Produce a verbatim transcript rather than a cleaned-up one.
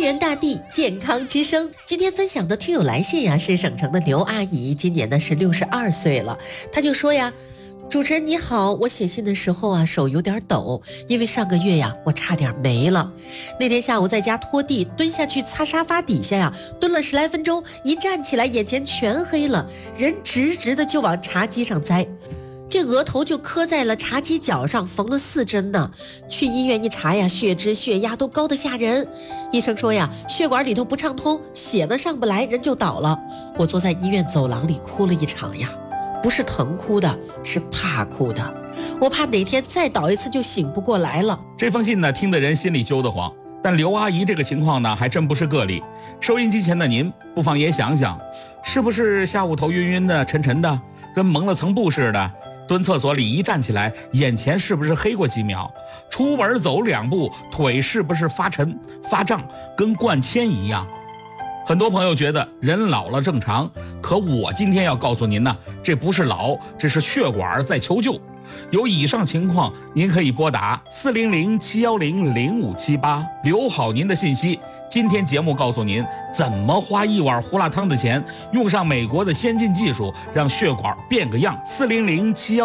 源大地健康之声。今天分享的听友来信呀，是省城的刘阿姨，今年呢是六十二岁了。她就说呀，主持人你好，我写信的时候啊手有点抖，因为上个月呀我差点没了。那天下午在家拖地，蹲下去擦沙发底下呀，蹲了十来分钟，一站起来眼前全黑了，人直直的就往茶几上栽。这额头就磕在了茶几角上，缝了四针呢。去医院一查呀，血脂血压都高得吓人。医生说呀，血管里头不畅通，血呢上不来，人就倒了。我坐在医院走廊里哭了一场呀，不是疼哭的，是怕哭的。我怕哪天再倒一次就醒不过来了。 这封信呢，听得人心里揪得慌。但刘阿姨这个情况呢，还真不是个例。收音机前的您，不妨也想想，是不是下午头晕晕的、沉沉的，跟蒙了层布似的？蹲厕所里一站起来，眼前是不是黑过几秒？出门走两步，腿是不是发沉、发胀，跟灌铅一样？很多朋友觉得人老了正常，可我今天要告诉您呢，这不是老，这是血管在求救。有以上情况，您可以拨打四零零七幺零零五七八，留好您的信息。今天节目告诉您怎么花一碗胡辣汤的钱，用上美国的先进技术，让血管变个样。四零零七幺